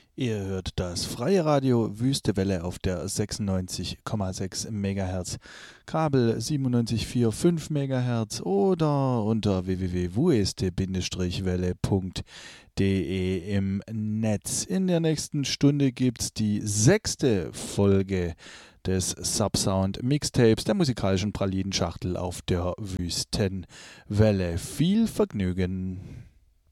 Ihr hört das freie Radio Wüste Welle auf der 96,6 MHz, Kabel 97,45 MHz oder unter www.wueste-welle.de im Netz. In der nächsten Stunde gibt es die 6. Folge des Subsound Mixtapes der musikalischen Pralinenschachtel auf der Wüstenwelle. Viel Vergnügen!